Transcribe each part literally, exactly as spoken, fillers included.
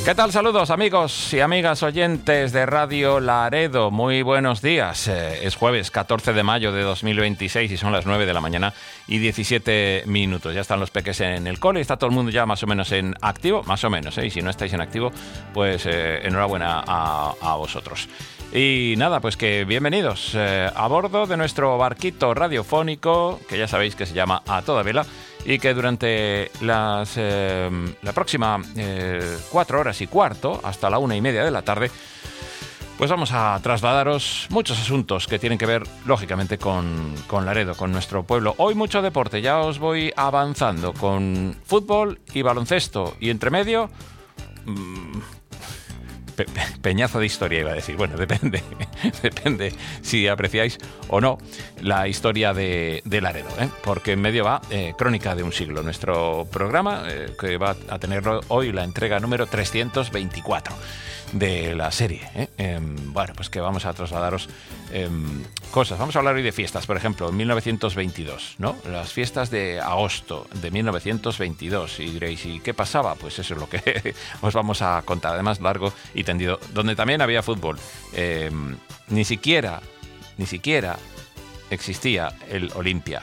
¿Qué tal? Saludos amigos y amigas oyentes de Radio Laredo. Muy buenos días. Eh, es jueves catorce de mayo de dos mil veintiséis y son las nueve de la mañana y diecisiete minutos. Ya están los peques en el cole, está todo el mundo ya más o menos en activo, más o menos, ¿eh? Y si no estáis en activo, pues eh, enhorabuena a, a vosotros. Y nada, pues que bienvenidos eh, a bordo de nuestro barquito radiofónico, que ya sabéis que se llama A Toda Vela, y que durante las, eh, la próxima eh, cuatro horas y cuarto, hasta la una y media de la tarde, pues vamos a trasladaros muchos asuntos que tienen que ver, lógicamente, con, con Laredo, con nuestro pueblo. Hoy mucho deporte, ya os voy avanzando con fútbol y baloncesto, y entre medio... Mmm, Pe- peñazo de historia iba a decir, bueno, depende, depende si apreciáis o no la historia de, de Laredo, ¿eh? Porque en medio va eh, Crónica de un siglo, nuestro programa eh, que va a tener hoy la entrega número trescientos veinticuatro de la serie, ¿eh? Eh, bueno, pues que vamos a trasladaros eh, cosas. Vamos a hablar hoy de fiestas, por ejemplo, en mil novecientos veintidós, ¿no? Las fiestas de agosto de mil novecientos veintidós. Y diréis, ¿y qué pasaba? Pues eso es lo que os vamos a contar, además largo y tendido, donde también había fútbol. Eh, ni siquiera, ni siquiera existía el Olimpia.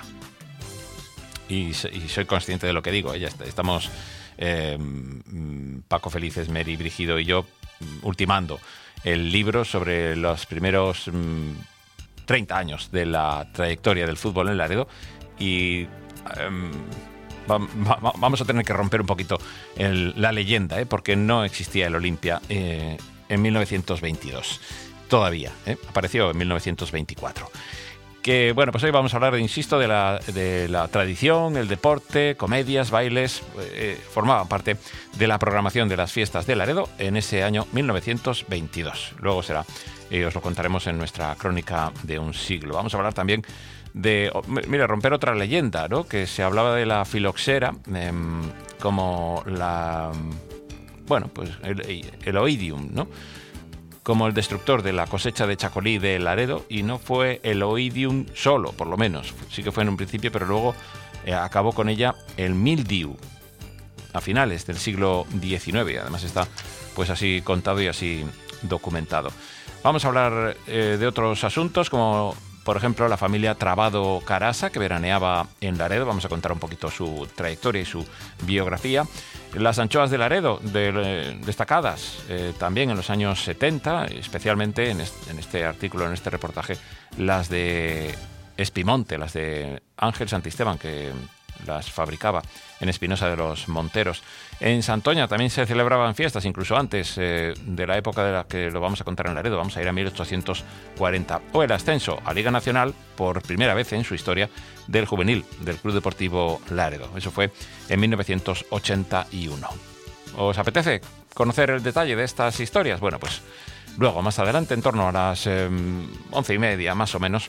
Y, y soy consciente de lo que digo, ¿eh? Ya está, estamos eh, Paco Felices, Mary, Brígido y yo ultimando el libro sobre los primeros mmm, treinta años de la trayectoria del fútbol en Laredo y um, va, va, vamos a tener que romper un poquito el, la leyenda, ¿eh? Porque no existía el Olimpia eh, en mil novecientos veintidós todavía, ¿eh? Apareció en mil novecientos veinticuatro. Que bueno, pues hoy vamos a hablar, insisto, de la, de la tradición, el deporte, comedias, bailes, eh, formaban parte de la programación de las fiestas de Laredo en ese año mil novecientos veintidós. Luego será, eh, os lo contaremos en nuestra crónica de un siglo. Vamos a hablar también de, oh, mira, romper otra leyenda, ¿no? Que se hablaba de la filoxera eh, como la, bueno, pues el, el oidium, ¿no? Como el destructor de la cosecha de chacolí de Laredo, y no fue el oidium solo, por lo menos. Sí que fue en un principio, pero luego eh, acabó con ella el mildiu a finales del siglo diecinueve. Además está pues así contado y así documentado. Vamos a hablar eh, de otros asuntos, como por ejemplo la familia Trabado Carasa, que veraneaba en Laredo. Vamos a contar un poquito su trayectoria y su biografía. Las anchoas de Laredo, de, eh, destacadas eh, también en los años setenta, especialmente en este, en este artículo, en este reportaje, las de Espimonte, las de Ángel Santisteban, que las fabricaba en Espinosa de los Monteros. En Santoña también se celebraban fiestas, incluso antes eh, de la época de la que lo vamos a contar en Laredo. Vamos a ir a mil ochocientos cuarenta. O el ascenso a Liga Nacional, por primera vez en su historia, del juvenil del Club Deportivo Laredo. Eso fue en mil novecientos ochenta y uno. ¿Os apetece conocer el detalle de estas historias? Bueno, pues luego, más adelante, en torno a las eh, once y media, más o menos,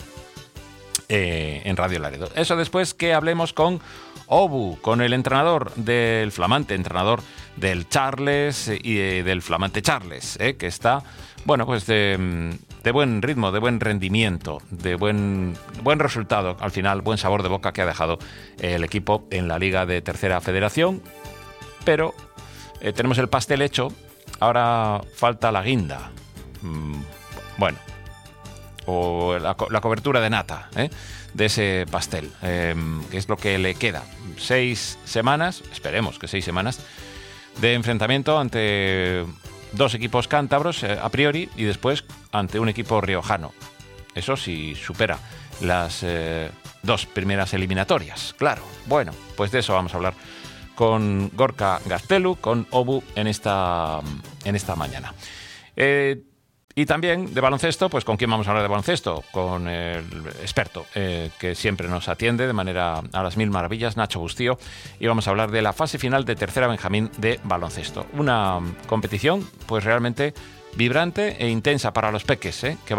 eh, en Radio Laredo. Eso después que hablemos con Obu, con el entrenador del flamante, entrenador del Charles y eh, del flamante Charles, eh, que está, bueno, pues de, de buen ritmo, de buen rendimiento, de buen, buen resultado, al final, buen sabor de boca que ha dejado el equipo en la Liga de Tercera Federación. Pero eh, tenemos el pastel hecho, ahora falta la guinda. Mm, bueno, o la, la cobertura de nata, ¿eh? de ese pastel, eh, que es lo que le queda. Seis semanas, esperemos que seis semanas, de enfrentamiento ante dos equipos cántabros, eh, a priori, y después ante un equipo riojano. Eso sí supera las eh, dos primeras eliminatorias, claro. Bueno, pues de eso vamos a hablar con Gorka Gaztelu, con Obu, en esta, en esta mañana. Eh, Y también de baloncesto, pues ¿con quién vamos a hablar de baloncesto? Con el experto eh, que siempre nos atiende de manera a las mil maravillas, Nacho Bustío, y vamos a hablar de la fase final de Tercera Benjamín de baloncesto. Una competición pues realmente vibrante e intensa para los peques, ¿eh? que